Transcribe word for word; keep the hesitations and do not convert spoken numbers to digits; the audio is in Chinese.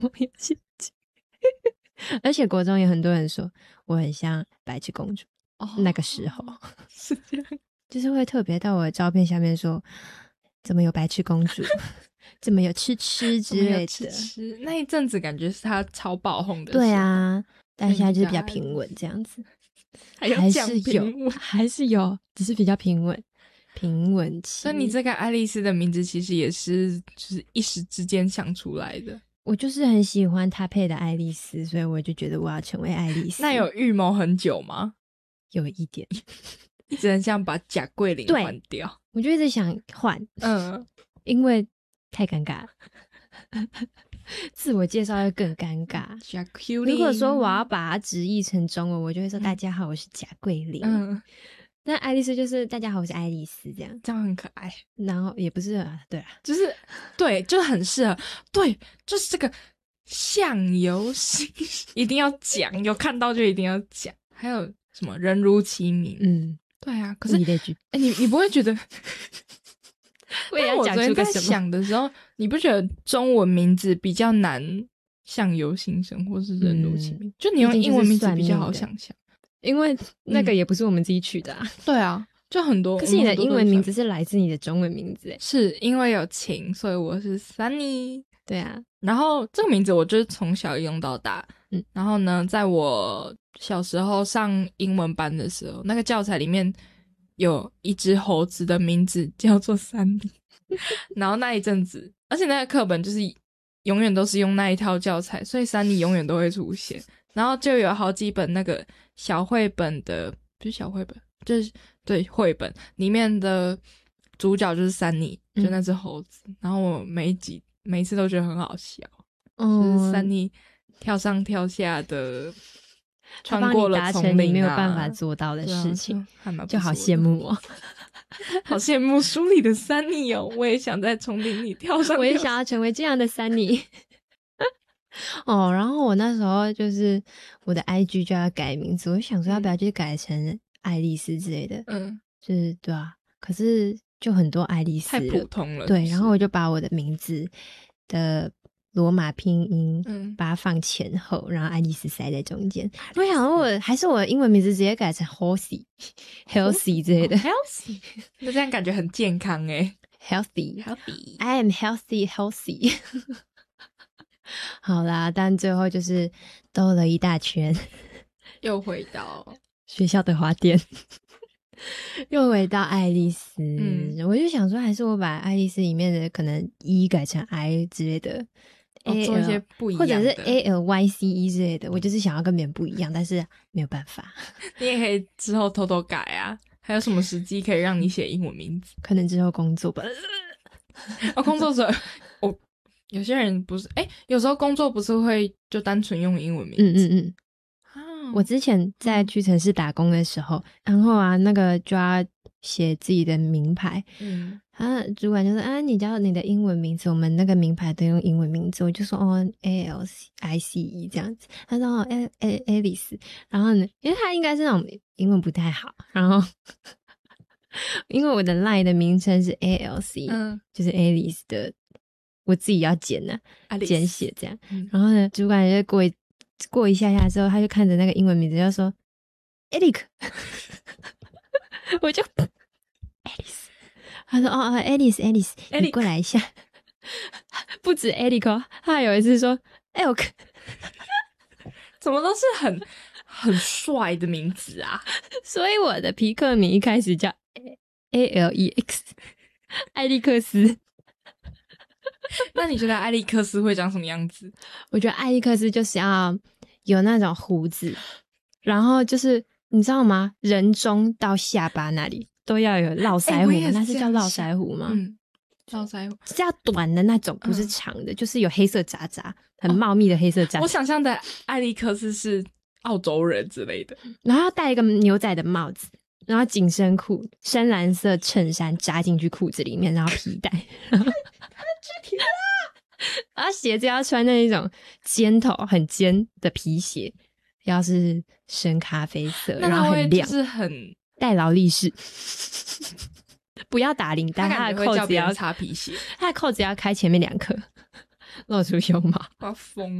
我有兴趣。而且国中也很多人说我很像白痴公主、哦、那个时候是这样， 就是会特别到我的照片下面说怎么有白痴公主怎么有吃吃之类的， 吃吃那一阵子感觉是他超爆红的时候。 对啊，但现在就是比较平稳这样子。 还有讲平稳， 还是有，只是比较平稳平稳期。 所以你这个爱丽丝的名字其实也是就是一时之间想出来的。 我就是很喜欢她配的爱丽丝，所以我就觉得我要成为爱丽丝。 那有预谋很久吗？ 有一点一直很想把贾桂林换掉。 我就一直想换，嗯，因为太尴尬了自我介绍会更尴尬。如果说我要把它直译成中文，我就会说、嗯、大家好，我是贾桂林。嗯，但爱丽丝就是大家好，我是爱丽丝，这样这样很可爱。 然后也不是啊，对啊， 就是对，就很适合。对，就是这个相由心一定要讲，有看到就一定要讲。还有什么人如其名？嗯，对啊。可是你哎， 你你不会觉得？ 我也要讲出个什么？ 我昨天在想的时候，你不觉得中文名字比较难相由心生，或是人如其名？嗯、就你用英文名字比较好想象， 因为那个也不是我们自己取的啊。 嗯、对啊，就很多。 可是你的英文名字是来自你的中文名字， 是因为有情，所以我是 Sunny。 对啊， 然后这个名字我就是从小用到大。嗯，然后呢，在我小时候上英文班的时候，那个教材里面有一只猴子的名字叫做Sunny。然后那一阵子，而且那个课本就是永远都是用那一套教材，所以Sunny永远都会出现。然后就有好几本那个小绘本的，不是小绘本，就是对绘本里面的主角就是Sunny，就那只猴子。嗯、然后我每一集每一次都觉得很好笑，嗯、就是Sunny跳上跳下的，穿过了丛林啊， 你没有办法做到的事情， 啊、就, 就好羡慕哦。 好羡慕书里的Sunny哦，我也想在丛林里跳上跳下， 我也想要成为这样的Sunny。哦，然后我那时候就是我的 I G 就要改名字，我就想说要不要就改成爱丽丝之类的，嗯，就是对啊，可是就很多爱丽丝太普通了， 对，然后我就把我的名字的罗马拼音嗯把它放前后，然后爱丽丝塞在中间。我想说我还是我的英文名字直接改成 Healthy Healthy 之类的、 oh, Healthy 那这样感觉很健康耶。 Healthy Healthy I am healthy healthy 好啦，但最后就是兜了一大圈又回到学校的花店又回到爱丽丝、嗯、我就想说还是我把爱丽丝里面的可能 E 改成 I 之类的、 哦、做一些不一样的， 或者是 A L Y C E 之类的，我就是想要跟别人不一样，但是没有办法。 你也可以之后偷偷改啊，还有什么时机可以让你写英文名字？ 可能之后工作吧哦，工作时候我有些人不是哎、欸，有时候工作不是会就单纯用英文名字。 嗯嗯嗯。啊、我之前在屈臣氏打工的时候，然后啊，那个就要写自己的名牌。嗯。啊，主管就说啊，你叫你的英文名字，我们那个名牌都用英文名字。我就说哦 ，A L I C E 这样子。他说哦 ，A A Alice。然后呢，因为他应该是那种英文不太好，然后因为我的 line 的名称是 A L C， 嗯，就是 Alice 的。我自己要剪呢、啊，简写这样、嗯。然后呢，主管就过一过一下下之后，他就看着那个英文名字，就说 Eric 我就 Alice， 他说哦哦 Alice Alice， 你过来一下。不止 Eric， 他还有一次说 Elk， 怎么都是很很帅的名字啊。 所以我的皮克名一开始叫 A L E X， 艾利克斯。 那你觉得艾利克斯会长什么样子？ 我觉得艾利克斯就是要有那种胡子，然后就是你知道吗？人中到下巴那里都要有络腮胡、欸、是那是叫络腮胡吗？ 嗯，络腮胡是要短的那种，不是长的、嗯、就是有黑色渣渣，很茂密的黑色渣渣、哦、 我想象的艾利克斯是澳洲人之类的， 然后要戴一个牛仔的帽子，然后紧身裤，深蓝色衬衫扎进去裤子里面，然后皮带具体啦，然后鞋子要穿那一种尖头很尖的皮鞋，要是深咖啡色，然后很亮， 就是很带劳力士不要打领带，他的扣子要擦皮鞋， 他的扣子要开前面两颗， 露出胸毛， 发疯